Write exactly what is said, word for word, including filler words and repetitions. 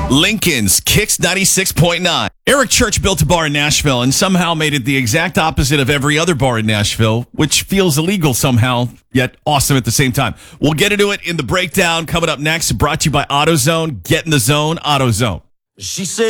Lincoln's Kicks ninety-six point nine. Eric Church built a bar in Nashville and somehow made it the exact opposite of every other bar in Nashville, which feels illegal somehow, yet awesome at the same time. We'll get into it in the breakdown coming up next. Brought to you by AutoZone. Get in the zone, AutoZone. She said.